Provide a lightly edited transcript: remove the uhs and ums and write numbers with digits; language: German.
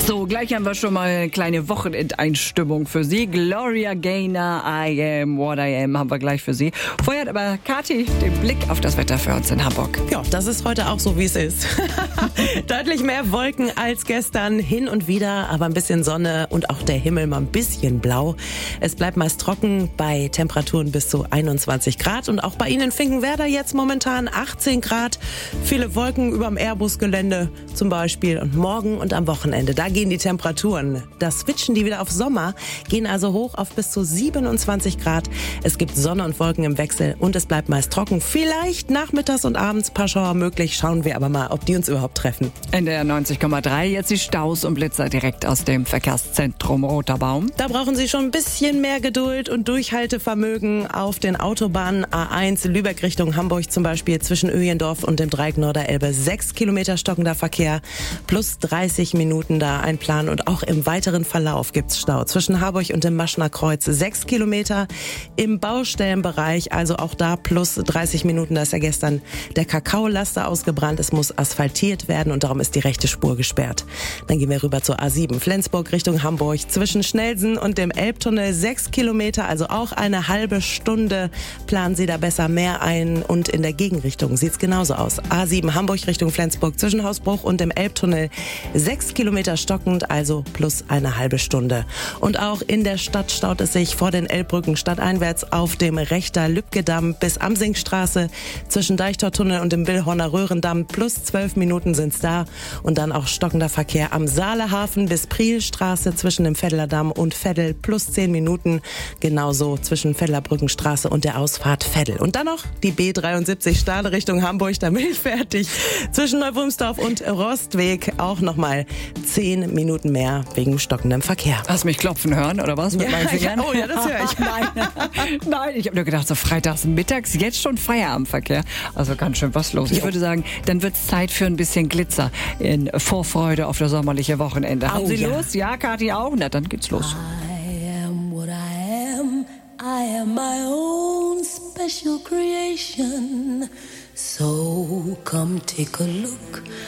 So, gleich haben wir schon mal eine kleine Wochenendeinstimmung für Sie. Gloria Gaynor, I Am What I Am, haben wir gleich für Sie. Vorher hat aber Kathi den Blick auf das Wetter für uns in Hamburg. Ja, das ist heute auch so, wie es ist. Deutlich mehr Wolken als gestern, hin und wieder, aber ein bisschen Sonne und auch der Himmel mal ein bisschen blau. Es bleibt meist trocken bei Temperaturen bis zu 21 Grad und auch bei Ihnen in Finkenwerder jetzt momentan 18 Grad. Viele Wolken überm Airbus-Gelände zum Beispiel und morgen und am Wochenende, da gehen die Temperaturen. Da switchen die wieder auf Sommer, gehen also hoch auf bis zu 27 Grad. Es gibt Sonne und Wolken im Wechsel und es bleibt meist trocken. Vielleicht nachmittags und abends ein paar Schauer möglich. Schauen wir aber mal, ob die uns überhaupt treffen. In der 90,3 jetzt die Staus und Blitzer direkt aus dem Verkehrszentrum Roter Baum. Da brauchen Sie schon ein bisschen mehr Geduld und Durchhaltevermögen auf den Autobahnen A1 Lübeck Richtung Hamburg zum Beispiel zwischen Öjendorf und dem Dreieck Norderelbe. 6 Kilometer stockender Verkehr plus 30 Minuten da einplanen und auch im weiteren Verlauf gibt's Stau zwischen Harburg und dem Maschner Kreuz. 6 Kilometer im Baustellenbereich, also auch da plus 30 Minuten. Da ist ja gestern der Kakaolaster ausgebrannt. Es muss asphaltiert werden und darum ist die rechte Spur gesperrt. Dann gehen wir rüber zur A7 Flensburg Richtung Hamburg zwischen Schnellsen und dem Elbtunnel. 6 Kilometer, also auch eine halbe Stunde. Planen Sie da besser mehr ein und in der Gegenrichtung sieht's genauso aus. A7 Hamburg Richtung Flensburg zwischen Hausbruch und dem Elbtunnel. 6 Kilometer stockend, also plus eine halbe Stunde. Und auch in der Stadt staut es sich vor den Elbbrücken stadteinwärts auf dem Rechter-Lübcke-Damm bis Amsingstraße zwischen Deichtortunnel und dem Willhorner Röhrendamm. Plus 12 Minuten sind's da. Und dann auch stockender Verkehr am Saalehafen bis Prielstraße zwischen dem Veddeler Damm und Veddel. Plus 10 Minuten. Genauso zwischen Veddlerbrückenstraße und der Ausfahrt Veddel. Und dann noch die B73 Stade Richtung Hamburg, damit fertig. Zwischen Neuwurmsdorf und Rostweg auch nochmal 10 Minuten mehr wegen stockendem Verkehr. Hast du mich klopfen hören, oder was? Mit meinen Fingern? Oh ja, das höre ich. Nein, ich habe nur gedacht, so freitags mittags, jetzt schon Feierabendverkehr. Also ganz schön was los. Ich würde sagen, dann wird's Zeit für ein bisschen Glitzer in Vorfreude auf das sommerliche Wochenende. Haben Sie Lust? Ja, Kathi auch? Na, dann geht's los. I am what I am. I am my own special creation. So come take a look